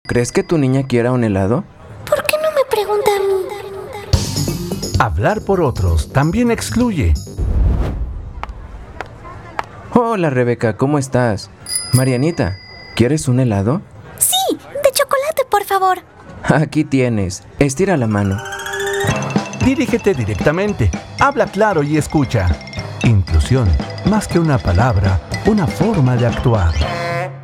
¿Crees que tu niña quiera un helado? ¿Por qué no me pregunta a mí? Hablar por otros también excluye. Hola Rebeca, ¿cómo estás? Marianita, ¿quieres un helado? Sí, de chocolate, por favor. Aquí tienes, estira la mano. Dirígete directamente, habla claro y escucha. Inclusión, más que una palabra, una forma de actuar.